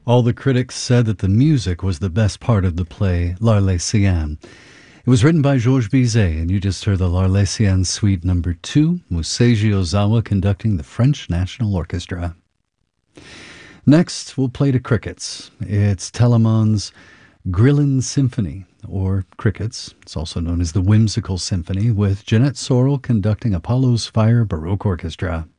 All the critics said that the music was the best part of the play L'Arlésienne. It was written by Georges Bizet, and you just heard the L'Arlésienne Suite Number 2, Museiji Ozawa conducting the French National Orchestra. Next, we'll play to crickets. It's Telemann's Grillen Symphony, or Crickets. It's also known as the Whimsical Symphony, with Jeanette Sorrell conducting Apollo's Fire Baroque Orchestra.